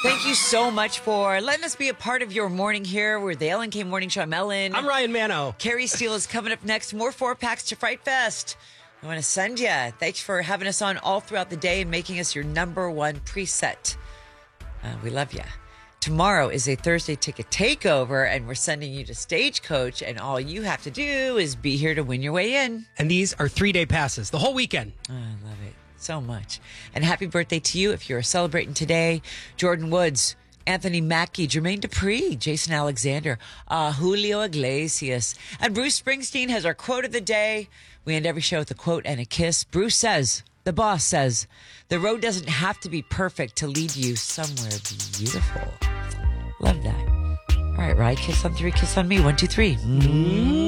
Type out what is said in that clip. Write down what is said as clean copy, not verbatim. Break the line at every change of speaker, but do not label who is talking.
Thank you so much for letting us be a part of your morning here. We're the Ellen K Morning Show. I'm Ellen.
I'm Ryan Mano.
Carrie Steele is coming up next. More 4-packs to Fright Fest. I want to send you. Thanks for having us on all throughout the day and making us your number one preset. We love you. Tomorrow is a Thursday ticket takeover, and we're sending you to Stagecoach, and all you have to do is be here to win your way in.
And these are 3-day passes, the whole weekend.
Oh, I love it so much. And happy birthday to you if you're celebrating today. Jordan Woods, Anthony Mackie, Jermaine Dupri, Jason Alexander, Julio Iglesias. And Bruce Springsteen has our quote of the day. We end every show with a quote and a kiss. Bruce says, the boss says, the road doesn't have to be perfect to lead you somewhere beautiful. Love that. All right, Ryan, kiss on 3, kiss on me. 1, 2, 3.